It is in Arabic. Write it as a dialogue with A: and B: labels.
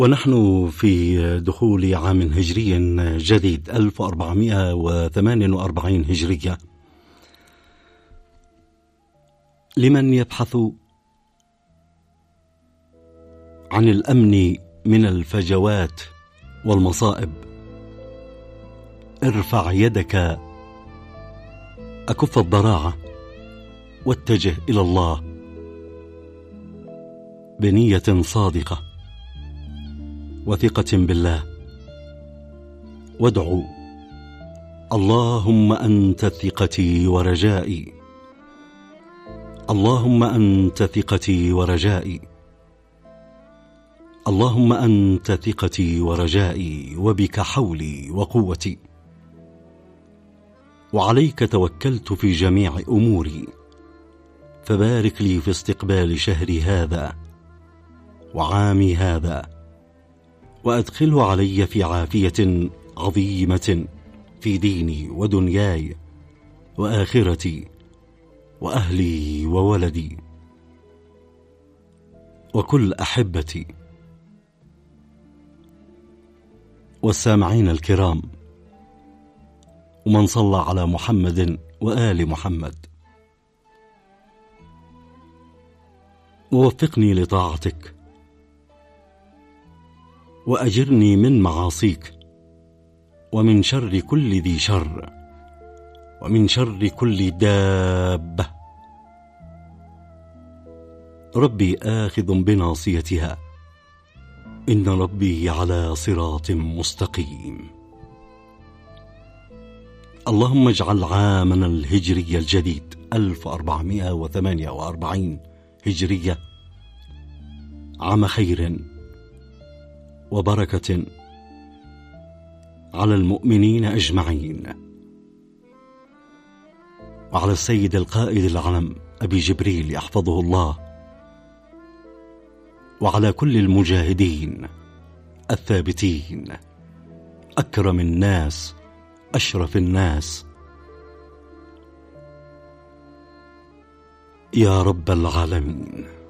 A: ونحن في دخول عام هجري جديد 1448 هجرية. لمن يبحث عن الأمن من الفجوات والمصائب، ارفع يدك أكف الضراعة واتجه إلى الله بنية صادقة وثقة بالله، وادعو: اللهم أنت ثقتي ورجائي، اللهم أنت ثقتي ورجائي، اللهم أنت ثقتي ورجائي، وبك حولي وقوتي، وعليك توكلت في جميع أموري، فبارك لي في استقبال شهري هذا وعامي هذا، وأدخله علي في عافية عظيمة في ديني ودنياي وآخرتي وأهلي وولدي وكل أحبتي. والسامعين الكرام، ومن صلى على محمد وآل محمد، ووفقني لطاعتك، وأجرني من معاصيك، ومن شر كل ذي شر، ومن شر كل دابة. ربي آخذ بناصيتها، إن ربي على صراط مستقيم. اللهم اجعل عامنا الهجري الجديد 1448 هجرية عام خير وبركة على المؤمنين أجمعين، وعلى السيد القائد العلم أبي جبريل يحفظه الله، وعلى كل المجاهدين الثابتين، أكرم الناس أشرف الناس، يا رب العالمين.